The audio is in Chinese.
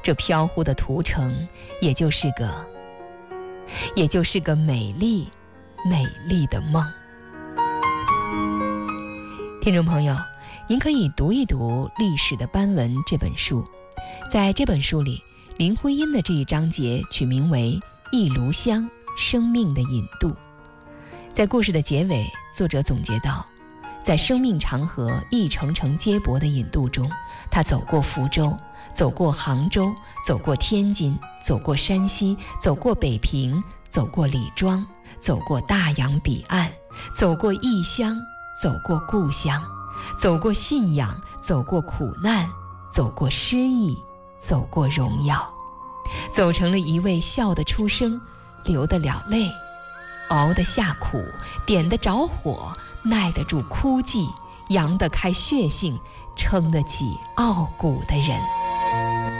这飘忽的途程也就是个美丽美丽的梦。听众朋友，您可以读一读《历史的斑纹》这本书，在这本书里，林徽因的这一章节取名为一炉香，生命的引渡。在故事的结尾，作者总结道，在生命长河一程程接驳的引渡中，他走过福州，走过杭州，走过天津，走过山西，走过北平，走过李庄，走过大洋彼岸，走过异乡，走过故乡，走过信仰，走过苦难，走过失意，走过荣耀，走成了一位笑得出声，流得了泪，熬得下苦，点得着火，耐得住哭泣，扬得开血性，撑得起傲骨的人。